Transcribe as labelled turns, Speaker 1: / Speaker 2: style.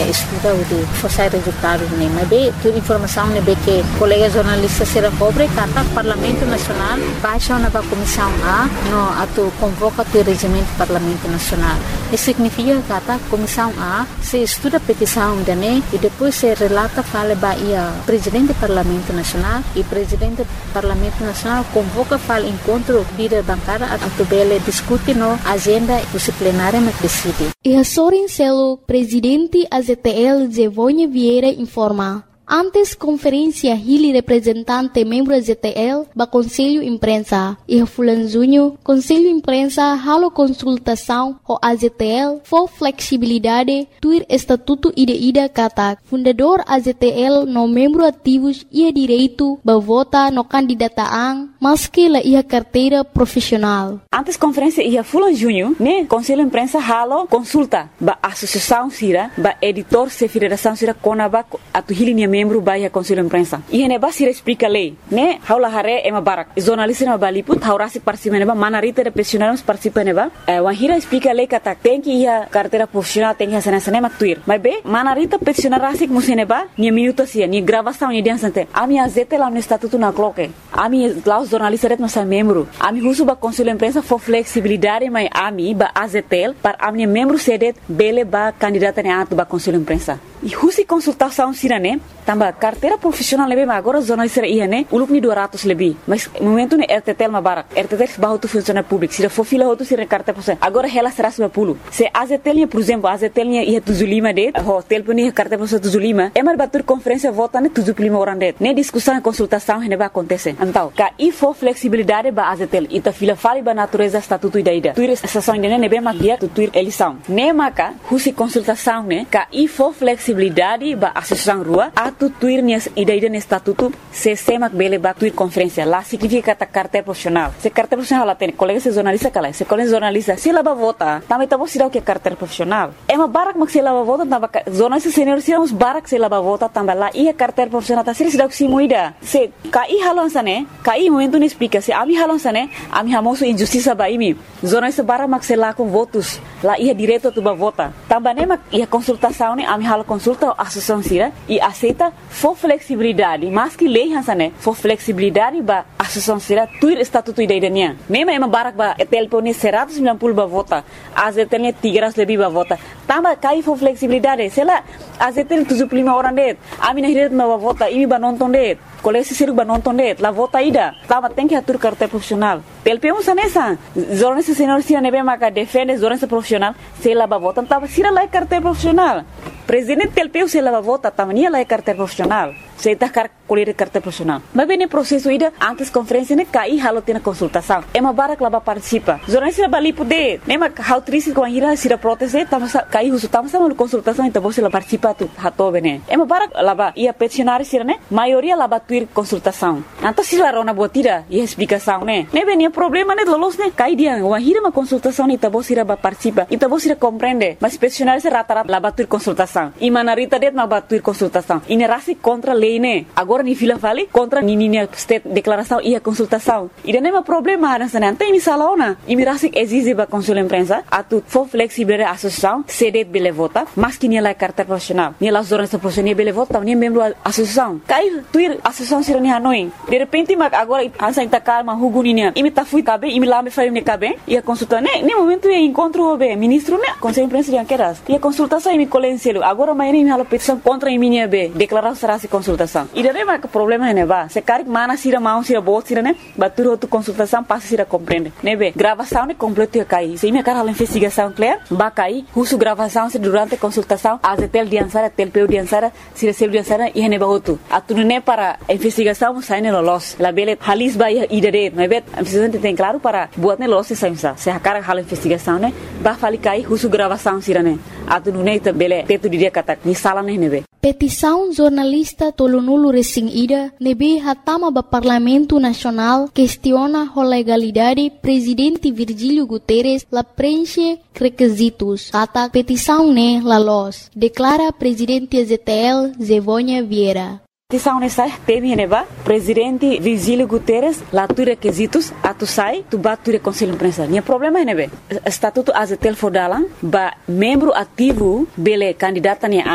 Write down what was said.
Speaker 1: estuda o de forçar resultados, né? Mas bem, toda informação, né, bem que colega jornalista será cobre, cata Parlamento Nacional, baixa na Comissão A, no ato convoca o regimento do Parlamento Nacional. Isso significa que a Comissão A se estuda a petição da NE e depois se relata, fala Bahia, presidente do Parlamento Nacional e presidente do Parlamento Nacional convoca, fala encontro líder bancária, a Tubele discute no agenda disciplinária na decide.
Speaker 2: E a Sorin Celo, presidente AZTL Zevonha Vieira, informa. Antes conferência Hili representante membro AZTL ba Conselho Imprensa e a Fulanzunho Conselho Imprensa halo consultação o AZTL for flexibilidade tuir estatuto ida kata fundador AZTL no membro ativos ia direito ba vota no candidataan maski la ia carteira profissional.
Speaker 3: Antes conferência ia Fulanzunho né Conselho Imprensa halo consulta ba associação sira ba editor se federação sira konaba atu Hili membro baia Conselho Imprensa. E ne basira explica lei, né? Haula hare ema barak. Jornalista na baliput haurasi participa neba manarita de profissionais participa neba. Wahira explica lei kata tem que ia carteira profissional tem que sana sana tuir. Mas be manarita profissional rasik museneba ni minuto sia ni gravação ni dia sante. Ami azete lá no estatuto na cloque. Ami lá os jornalistas ret nossa membro. Ami husu ba Conselho Imprensa for flexibilidade mas ami ba azetel para ami membro sedet bele ba candidata ne atu ba Conselho Imprensa. E husi consultação sirane tamba carteira profissional lebe mas agora jornalista ia né uluk ni 200 lebih mas momento ne RTTL ma barak RTTL bahu tu funcionário público sira for fila outro sira carteira profissional agora ela será 90 se AZTL por exemplo AZTL ia 75 det hotel puni carteira profissional 75 é mar batur conferência vota ne 75 orang det ne discussão e consultação ne vai acontecer então ka e for flexibilidade ba AZTL ita fila fali ba natureza estatuto ida tuir estação ne be mak dia tuir eleição ne maka husi consultação ne ka e for flexibilidade ba associação rua atu tuir nias ida no estatuto se semak bele ba tuir conferência lá significa ta carteira profissional se carteira profissional lá tem colega se jornalista kala se colega jornalista se lá ba vota também tá você dá o que é carteira profissional é uma barak mak se lá ba vota tamba jornalista senior se uns barak se lá ba vota tamba lá e a carteira profissional tá se dá o que se moida se kai halon sane kai momento não explica se ami halon sane ami hamoso injustiça ba imi jornalista barak mak se lá com votos lá ia direito tu ba vota tamba ne mak ia consultação ne ami halo consulta a associação sira e aceita for flexibilidade mas que lei hansane for flexibilidade ba associação sira tuir estatuto idaiania mesmo é uma barak ba telpone 190 ba vota azetelnya 300 lebih ba vota tamba kai for flexibilidade sela azetel 75 orang det amina hiret ba vota imi ba nonton det kolesi siru ba nonton det la vota ida tamba tem que atur carteira profissional telpe sanesa jornalista senior sira nebe maka defende jornalista profissional sela ba vota tamba sira la carteira profissional presidente telpeu se lava vota tamania lá é carteira profissional se tá colher carteira profissional mas bem no processo ida antes conferência ne cai halo tem consultação é uma barak lá participa jornalista bali poder nem ma how triste com a ira se proteste tamo cai uso tamo sama consultação então você lá participa tu hato bene é uma barak lá ia peticionário sira né maioria lá tuir consultação então se lá rona botira e explicação né bem problema né lolos né cai dia uma ira uma consultação então você lá participa então você compreende mas peticionário se rata lá tuir consultação e manarita det ma batuir consultação e ne rasi contra lei né agora ni fila fali contra ni state declaração e a consultação e não é problema ana sana tem misalona e me rasi exige ba Conselho Imprensa atu for flexibilidade associação sedet bele vota mas que ni la carteira profissional ni la jornalista profissional bele vota ni membro associação cai tuir associação sira ni hanoi de repente mak agora ansa inta calma huguninya e me ta fui cabe e me lá me fai ne cabe e a consulta né momento é encontro be ministro né Conselho Imprensa de Anqueras e a consultação e me colencielo agora amanhã me halo petição contra a minha be declaração será se consultação e daí mas o problema é ba se cari mana sira mão sira bot sira né batur outra consultação passa sira compreende né be gravação ne completo cai se minha cara a investigação clear ba cai uso gravação se durante consultação azetel diansara telpeu diansara sira sel diansara e ne ba outro atune para investigação sai ne lolos la bele halis ba idade né be investigação tem claro para buat ne lolos se a cara a investigação né ba fali cai uso gravação sira né atune bele teto dia kata ni sala nebe
Speaker 2: petição jornalista tolonulu resing ida nebe hatama ba Parlamento Nacional questiona a legalidade presidente Virgílio Guterres la preenche requisitos kata petição ne la los declara presidente AZTL Zevonha Vieira
Speaker 3: petição nessa teme neba presidente Virgílio Guterres lá tu requisitos atu sai tu bature Conselho Imprensa nem problema nebe estatuto AZTL fodalan ba membro ativo bele candidata ne